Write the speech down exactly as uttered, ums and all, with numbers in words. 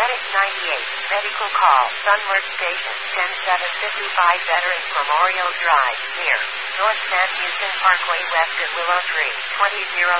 Medic ninety-eight, medical call, Sunworth Station, ten seven fifty-five Veterans Memorial Drive, near North San Houston Parkway west at Willow Tree, twenty oh